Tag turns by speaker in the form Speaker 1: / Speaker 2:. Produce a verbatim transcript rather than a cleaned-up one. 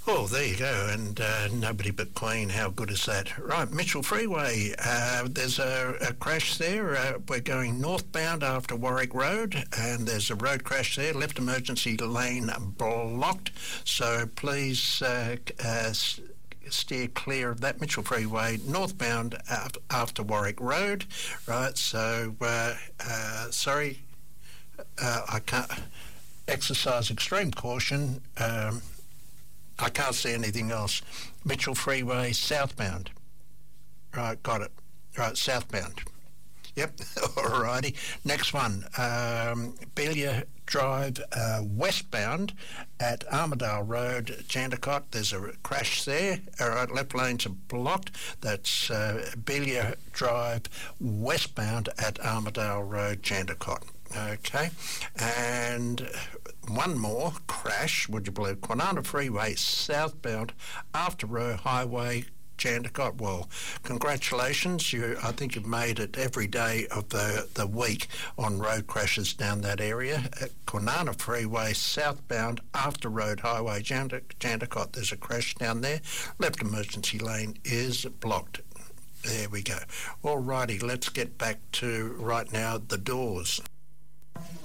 Speaker 1: Oh, there you go, and uh, nobody but Queen. How good is that? Right, Mitchell Freeway. Uh, there's a, a crash there. Uh, we're going northbound after Warwick Road, and there's a road crash there. Left emergency lane blocked. So please uh, uh, steer clear of that. Mitchell Freeway northbound after, after Warwick Road. Right. So uh, uh, sorry, uh, I can't exercise extreme caution. Um, I can't see anything else. Mitchell Freeway southbound. Right, got it. Right, southbound. Yep, alrighty. Next one, um, Belia Drive uh, westbound at Armadale Road, Chandicott. There's a crash there. All right, left lanes are blocked. That's uh, Belia Drive westbound at Armadale Road, Chandicott. Okay, and one more crash, would you believe? Kwinana Freeway southbound after Roe Highway, Chandicott. Well, congratulations. You, I think you've made it every day of the, the week on road crashes down that area. At Kwinana Freeway southbound after Road Highway, Chandicott. There's a crash down there. Left emergency lane is blocked. There we go. All righty, let's get back to right now the doors.